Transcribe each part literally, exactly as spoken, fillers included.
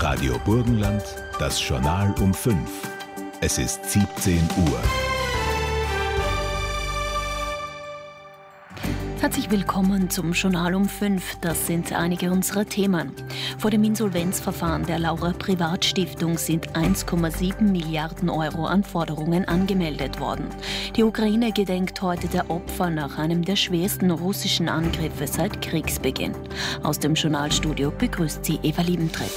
Radio Burgenland, das Journal um fünf. Es ist siebzehn Uhr. Herzlich willkommen zum Journal um fünf. Das sind einige unserer Themen. Vor dem Insolvenzverfahren der Laura Privatstiftung sind eins Komma sieben Milliarden Euro an Forderungen angemeldet worden. Die Ukraine gedenkt heute der Opfer nach einem der schwersten russischen Angriffe seit Kriegsbeginn. Aus dem Journalstudio begrüßt sie Eva Liebentritt.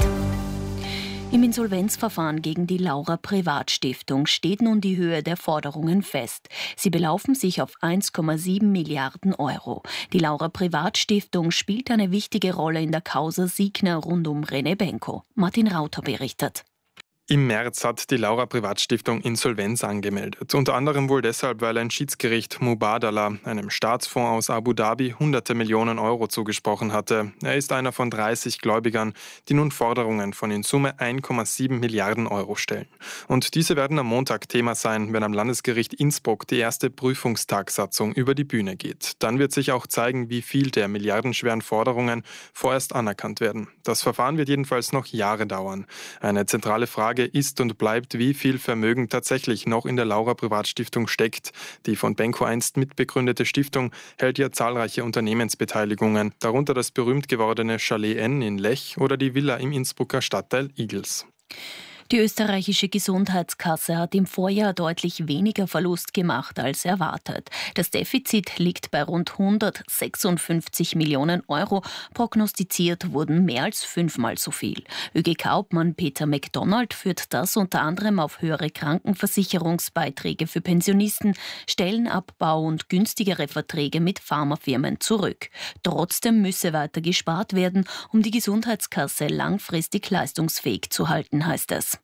Im Insolvenzverfahren gegen die Laura Privatstiftung steht nun die Höhe der Forderungen fest. Sie belaufen sich auf eins Komma sieben Milliarden Euro. Die Laura Privatstiftung spielt eine wichtige Rolle in der Causa Signa rund um René Benko. Martin Rauter berichtet. Im März hat die Laura Privatstiftung Insolvenz angemeldet. Unter anderem wohl deshalb, weil ein Schiedsgericht Mubadala, einem Staatsfonds aus Abu Dhabi, hunderte Millionen Euro zugesprochen hatte. Er ist einer von dreißig Gläubigern, die nun Forderungen von in Summe eins Komma sieben Milliarden Euro stellen. Und diese werden am Montag Thema sein, wenn am Landesgericht Innsbruck die erste Prüfungstagsatzung über die Bühne geht. Dann wird sich auch zeigen, wie viel der milliardenschweren Forderungen vorerst anerkannt werden. Das Verfahren wird jedenfalls noch Jahre dauern. Eine zentrale Frage ist und bleibt, wie viel Vermögen tatsächlich noch in der Laura Privatstiftung steckt. Die von Benko einst mitbegründete Stiftung hält ja zahlreiche Unternehmensbeteiligungen, darunter das berühmt gewordene Chalet N in Lech oder die Villa im Innsbrucker Stadtteil Igls. Die österreichische Gesundheitskasse hat im Vorjahr deutlich weniger Verlust gemacht als erwartet. Das Defizit liegt bei rund hundertsechsundfünfzig Millionen Euro. Prognostiziert wurden mehr als fünfmal so viel. ÖGK-Obmann Peter McDonald führt das unter anderem auf höhere Krankenversicherungsbeiträge für Pensionisten, Stellenabbau und günstigere Verträge mit Pharmafirmen zurück. Trotzdem müsse weiter gespart werden, um die Gesundheitskasse langfristig leistungsfähig zu halten, heißt es.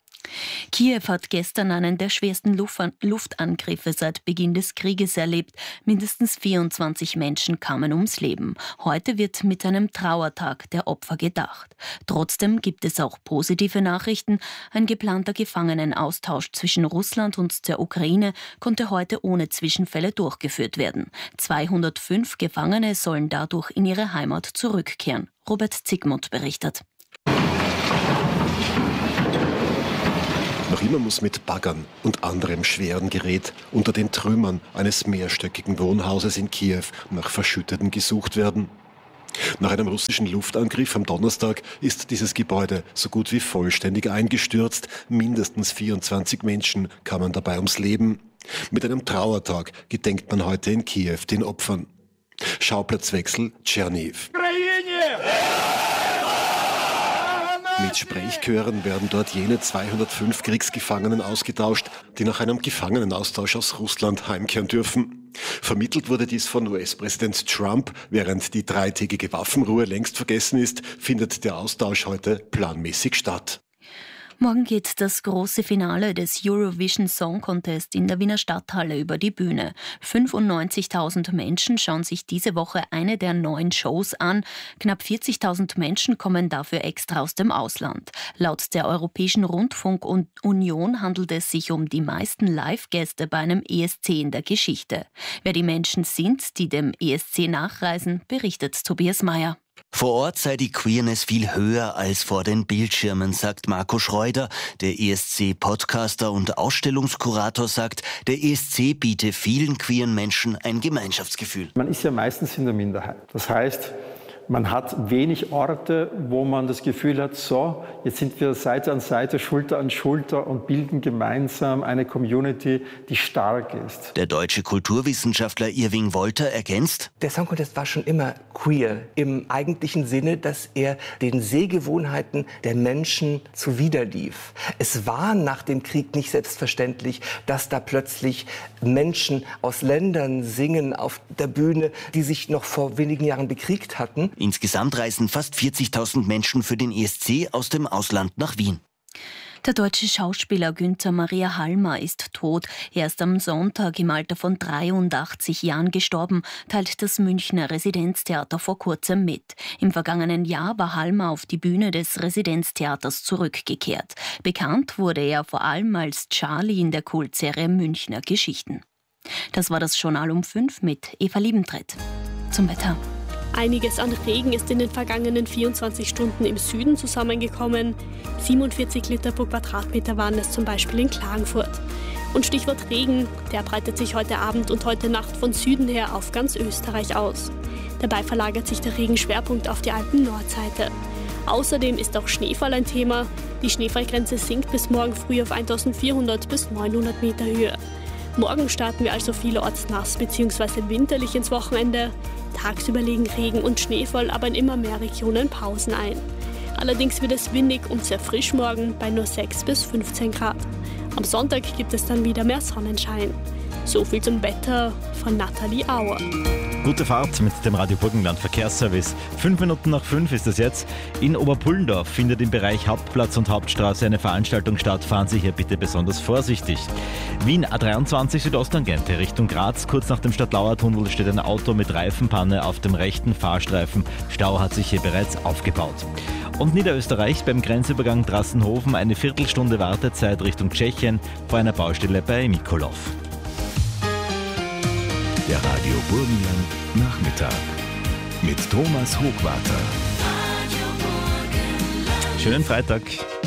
Kiew hat gestern einen der schwersten Luftangriffe seit Beginn des Krieges erlebt. Mindestens vierundzwanzig Menschen kamen ums Leben. Heute wird mit einem Trauertag der Opfer gedacht. Trotzdem gibt es auch positive Nachrichten. Ein geplanter Gefangenenaustausch zwischen Russland und der Ukraine konnte heute ohne Zwischenfälle durchgeführt werden. zweihundertfünf Gefangene sollen dadurch in ihre Heimat zurückkehren. Robert Zygmunt berichtet. Noch immer muss mit Baggern und anderem schweren Gerät unter den Trümmern eines mehrstöckigen Wohnhauses in Kiew nach Verschütteten gesucht werden. Nach einem russischen Luftangriff am Donnerstag ist dieses Gebäude so gut wie vollständig eingestürzt. Mindestens vierundzwanzig Menschen kamen dabei ums Leben. Mit einem Trauertag gedenkt man heute in Kiew den Opfern. Schauplatzwechsel Tscherniw. Mit Sprechchören werden dort jene zweihundertfünf Kriegsgefangenen ausgetauscht, die nach einem Gefangenenaustausch aus Russland heimkehren dürfen. Vermittelt wurde dies von U S-Präsident Trump. Während die dreitägige Waffenruhe längst vergessen ist, findet der Austausch heute planmäßig statt. Morgen geht das große Finale des Eurovision Song Contest in der Wiener Stadthalle über die Bühne. fünfundneunzigtausend Menschen schauen sich diese Woche eine der neuen Shows an. Knapp vierzigtausend Menschen kommen dafür extra aus dem Ausland. Laut der Europäischen Rundfunkunion handelt es sich um die meisten Live-Gäste bei einem E S C in der Geschichte. Wer die Menschen sind, die dem E S C nachreisen, berichtet Tobias Meyer. Vor Ort sei die Queerness viel höher als vor den Bildschirmen, sagt Marco Schreuder. Der E S C-Podcaster und Ausstellungskurator sagt, der E S C biete vielen queeren Menschen ein Gemeinschaftsgefühl. Man ist ja meistens in der Minderheit. Das heißt, man hat wenig Orte, wo man das Gefühl hat, so, jetzt sind wir Seite an Seite, Schulter an Schulter und bilden gemeinsam eine Community, die stark ist. Der deutsche Kulturwissenschaftler Irving Wolter ergänzt: Der Song Contest war schon immer queer im eigentlichen Sinne, dass er den Sehgewohnheiten der Menschen zuwiderlief. Es war nach dem Krieg nicht selbstverständlich, dass da plötzlich Menschen aus Ländern singen auf der Bühne, die sich noch vor wenigen Jahren bekriegt hatten. Insgesamt reisen fast vierzigtausend Menschen für den E S C aus dem Ausland nach Wien. Der deutsche Schauspieler Günther Maria Halmer ist tot. Er ist am Sonntag im Alter von dreiundachtzig Jahren gestorben, teilt das Münchner Residenztheater vor kurzem mit. Im vergangenen Jahr war Halmer auf die Bühne des Residenztheaters zurückgekehrt. Bekannt wurde er vor allem als Charlie in der Kultserie Münchner Geschichten. Das war das Journal um fünf mit Eva Liebentritt. Zum Wetter. Einiges an Regen ist in den vergangenen vierundzwanzig Stunden im Süden zusammengekommen. siebenundvierzig Liter pro Quadratmeter waren es zum Beispiel in Klagenfurt. Und Stichwort Regen, der breitet sich heute Abend und heute Nacht von Süden her auf ganz Österreich aus. Dabei verlagert sich der Regenschwerpunkt auf die Alpen-Nordseite. Außerdem ist auch Schneefall ein Thema. Die Schneefallgrenze sinkt bis morgen früh auf eintausendvierhundert bis neunhundert Meter Höhe. Morgen starten wir also vielerorts nass bzw. winterlich ins Wochenende. Tagsüber legen Regen und Schneefall aber in immer mehr Regionen Pausen ein. Allerdings wird es windig und sehr frisch morgen bei nur sechs bis fünfzehn Grad. Am Sonntag gibt es dann wieder mehr Sonnenschein. So viel zum Wetter von Nathalie Auer. Gute Fahrt mit dem Radio Burgenland Verkehrsservice. Fünf Minuten nach fünf ist es jetzt. In Oberpullendorf findet im Bereich Hauptplatz und Hauptstraße eine Veranstaltung statt. Fahren Sie hier bitte besonders vorsichtig. Wien A dreiundzwanzig Südosttangente Richtung Graz. Kurz nach dem Stadtlauer-Tunnel steht ein Auto mit Reifenpanne auf dem rechten Fahrstreifen. Stau hat sich hier bereits aufgebaut. Und Niederösterreich beim Grenzübergang Drassenhofen eine Viertelstunde Wartezeit Richtung Tschechien vor einer Baustelle bei Mikolov. Der Radio Burgenland Nachmittag mit Thomas Hochwarter. Schönen Freitag.